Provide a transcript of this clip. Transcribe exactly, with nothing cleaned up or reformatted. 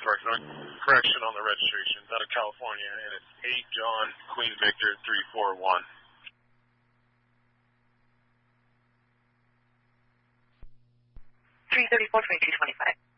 correction, correction on the registration. It's out of California, and it's eight John Queen Victor three four one. three thirty-four, twenty-two twenty-five.